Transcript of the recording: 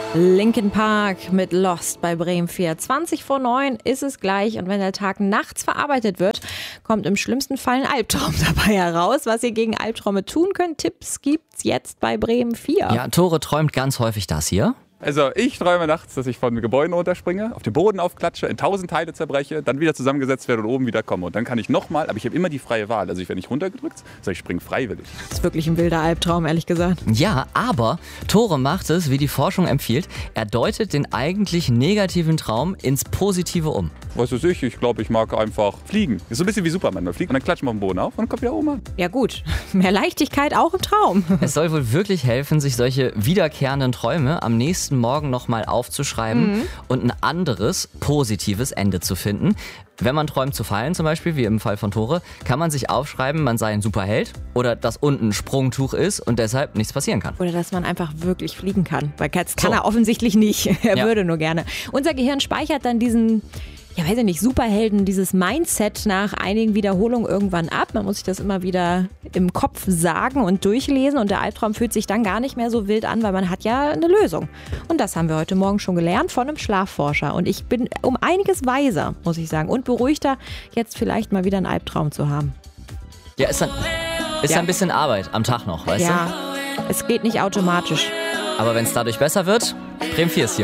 Linkin Park mit Lost bei Bremen 4. 20:09 ist es gleich und wenn der Tag nachts verarbeitet wird, kommt im schlimmsten Fall ein Albtraum dabei heraus. Was ihr gegen Albträume tun könnt, Tipps gibt's jetzt bei Bremen 4. Ja, Tore träumt ganz häufig das hier. Also ich träume nachts, dass ich von Gebäuden runterspringe, auf den Boden aufklatsche, in 1000 Teile zerbreche, dann wieder zusammengesetzt werde und oben wieder komme. Und dann kann ich nochmal, aber ich habe immer die freie Wahl. Also ich werde nicht runtergedrückt, sondern ich springe freiwillig. Das ist wirklich ein wilder Albtraum, ehrlich gesagt. Ja, aber Tore macht es, wie die Forschung empfiehlt. Er deutet den eigentlich negativen Traum ins Positive um. Was weiß ich glaube, ich mag einfach fliegen. Ist so ein bisschen wie Superman. Man fliegt und dann klatscht man auf den Boden auf und dann kommt wieder oben an. Ja gut, mehr Leichtigkeit auch im Traum. Es soll wohl wirklich helfen, sich solche wiederkehrenden Träume am nächsten Morgen nochmal aufzuschreiben und ein anderes, positives Ende zu finden. Wenn man träumt zu fallen zum Beispiel, wie im Fall von Tore, kann man sich aufschreiben, man sei ein Superheld oder dass unten ein Sprungtuch ist und deshalb nichts passieren kann. Oder dass man einfach wirklich fliegen kann. Weil Katz kann er offensichtlich nicht. Er würde nur gerne. Unser Gehirn speichert dann diesen, ja weiß ich nicht, Superhelden, dieses Mindset nach einigen Wiederholungen irgendwann ab. Man muss sich das immer wieder im Kopf sagen und durchlesen und der Albtraum fühlt sich dann gar nicht mehr so wild an, weil man hat ja eine Lösung. Und das haben wir heute Morgen schon gelernt von einem Schlafforscher. Und ich bin um einiges weiser, muss ich sagen, und beruhigter, jetzt vielleicht mal wieder einen Albtraum zu haben. Ja, ist dann ein bisschen Arbeit am Tag noch, weißt du? Ja, es geht nicht automatisch. Aber wenn es dadurch besser wird, Bremen 4 ist hier.